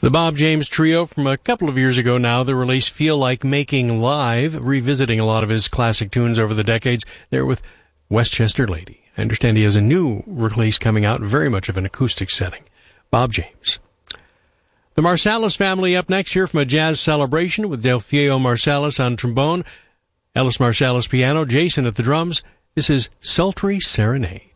The Bob James Trio from a couple of years ago now, the release Feel Like Making Live, revisiting a lot of his classic tunes over the decades. There with Westchester Lady. I understand he has a new release coming out, very much of an acoustic setting. Bob James. The Marsalis family up next here from a jazz celebration with Delfino Marsalis on trombone, Ellis Marsalis piano, Jason at the drums. This is Sultry Serenade.